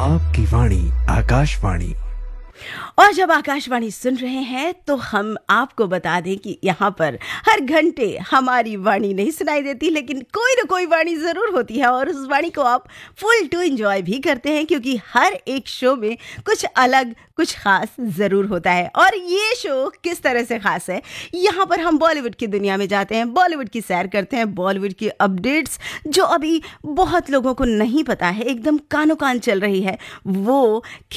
आपकी वाणी आकाशवाणी। और जब आकाशवाणी सुन रहे हैं तो हम आपको बता दें कि यहाँ पर हर घंटे हमारी वाणी नहीं सुनाई देती, लेकिन कोई ना कोई वाणी ज़रूर होती है और उस वाणी को आप फुल टू एंजॉय भी करते हैं, क्योंकि हर एक शो में कुछ अलग कुछ खास ज़रूर होता है। और ये शो किस तरह से खास है, यहाँ पर हम बॉलीवुड की दुनिया में जाते हैं, बॉलीवुड की सैर करते हैं, बॉलीवुड की अपडेट्स जो अभी बहुत लोगों को नहीं पता है, एकदम कानो कान चल रही है, वो